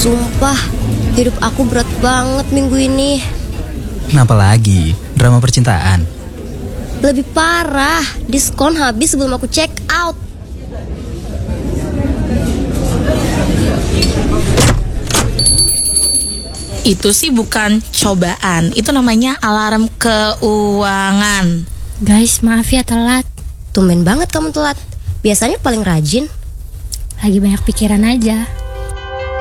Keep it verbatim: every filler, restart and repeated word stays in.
Sumpah, hidup aku berat banget minggu ini. Kenapa lagi? Drama percintaan? Lebih parah, diskon habis sebelum aku check out. Itu sih bukan cobaan, itu namanya alarm keuangan. Guys, maaf ya telat. Tumben banget kamu telat. Biasanya paling rajin. Lagi banyak pikiran aja.